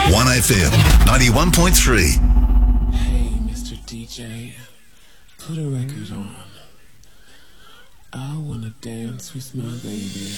1FM 91.3. Hey, Mr. DJ, put a record on. I wanna dance with my baby.